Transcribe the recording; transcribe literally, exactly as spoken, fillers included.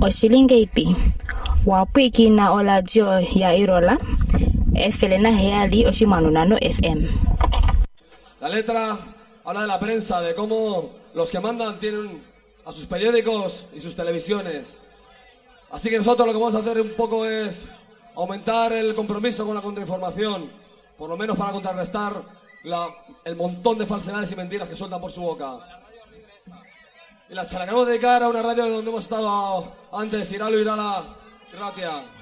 Oshilingepi. Wapiki na oladio ya Irola. Efelena Heali Oshimanunano F M. La letra habla de la prensa, de cómo los que mandan tienen a sus periódicos y sus televisiones. Así que nosotros lo que vamos a hacer un poco es aumentar el compromiso con la contrainformación, por lo menos para contrarrestar la, el montón de falsedades y mentiras que sueltan por su boca. Y la, se la queremos dedicar a una radio donde hemos estado antes, Iralo Irala Ratia.